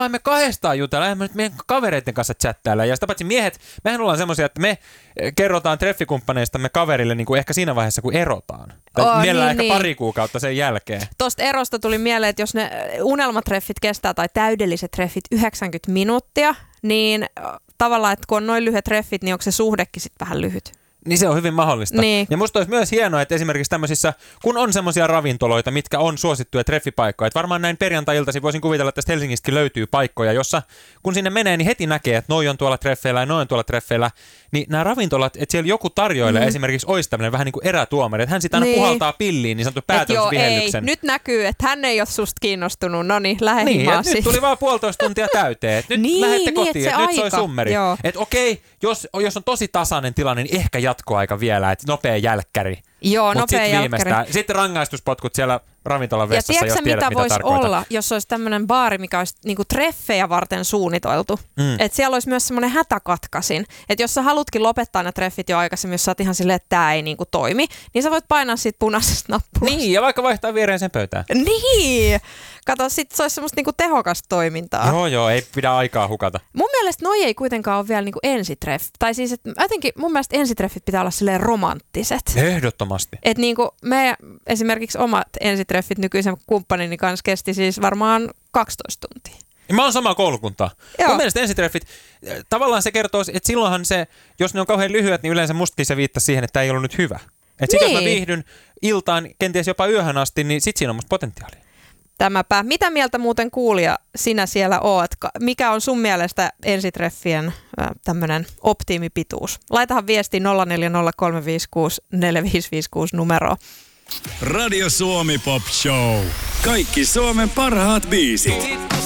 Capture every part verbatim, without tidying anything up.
me kahdestaan jutella, me nyt meidän kavereiden kanssa chattailla. Ja sitä paitsi miehet, mehän ollaan semmoisia, että me kerrotaan treffikumppaneistamme kaverille niin kuin ehkä siinä vaiheessa, kun erotaan. Tai oh, mielellään niin, ehkä niin. pari kuukautta sen jälkeen. Tuosta erosta tuli mieleen, että jos ne unelmatreffit kestää tai täydelliset treffit yhdeksänkymmentä minuuttia, niin tavallaan, että kun on noin lyhyet treffit, niin onko se suhdekin sitten vähän lyhyt? Niin se on hyvin mahdollista. Niin. Ja musta olisi myös hienoa, että esimerkiksi tämmöisissä, kun on semmoisia ravintoloita, mitkä on suosittuja treffipaikkoja, että varmaan näin perjantai-iltaisin voisin kuvitella, että tästä Helsingistäkin löytyy paikkoja, jossa kun sinne menee, niin heti näkee, että noi on tuolla treffeillä ja noi on tuolla treffeillä, niin nämä ravintolat, että siellä joku tarjoilee mm. esimerkiksi olisi tämmöinen vähän niin kuin erätuomari, että hän sitä aina niin. puhaltaa pilliin, niin sanottu päätösvihellyksen. Nyt näkyy, että hän ei ole susta kiinnostunut, no niin, lähde niin, himaan nyt tuli vaan puolitoista tuntia täyteen, että nyt niin, lähdette niin, kotiin, että nyt soi summeri. Että okei, jos, jos on tosi tasainen tilanne, niin ehkä jatkoaika vielä, että nopea jälkkäri. Joo, Mut nopea sit jälkkäri. Sitten rangaistuspotkut siellä ravintolan vessassa, ja jos tiedätkö, tiedät, mitä, mitä voisi tarkoitat. olla, jos olisi tämmöinen baari, mikä olisi niinku treffejä varten suunniteltu. Mm. Että siellä olisi myös semmoinen hätäkatkasin. Että jos sä halutkin lopettaa ne treffit jo aikaisemmin, jos sä oot ihan silleen, että tää ei niinku toimi, niin sä voit painaa siitä punaisesta nappulasta. Niin, ja vaikka vaihtaa viereiseen pöytään. Niin! Kato, sit se olisi semmoista niinku tehokasta toimintaa. Joo, joo, ei pidä aikaa hukata. Mun mielestä noi ei kuitenkaan ole vielä niinku ensitreff. Tai siis, että jotenkin mun mielestä ensitreffit pitää olla silleen romanttiset. Ehdottomasti. Että niinku me esimerkiksi omat ensitreffit nykyisen kumppanini kanssa kesti siis varmaan kaksitoista tuntia. Mä oon samaa koulukuntaa. Joo. Mun mielestä ensitreffit, tavallaan se kertoo, että silloinhan se, jos ne on kauhean lyhyet, niin yleensä mustakin se viittasi siihen, että tämä ei ollut nyt hyvä. Että sit niin. jos mä viihdyn iltaan, kenties jopa yöhön asti, niin sit siinä on musta potentiaalia. Tämäpä. Mitä mieltä muuten kuulija sinä siellä oot? Mikä on sun mielestä ensitreffien äh, tämmönen optimipituus? Laitahan viesti nolla neljä nolla kolme viisi kuusi neljä viisi viisi kuusi numeroa. Radio Suomi Pop Show. Kaikki Suomen parhaat biisit.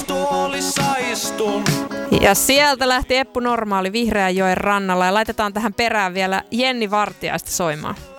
Ja sieltä lähti Eppu Normaali Vihreänjoen rannalla ja laitetaan tähän perään vielä Jenni Vartiaista soimaan.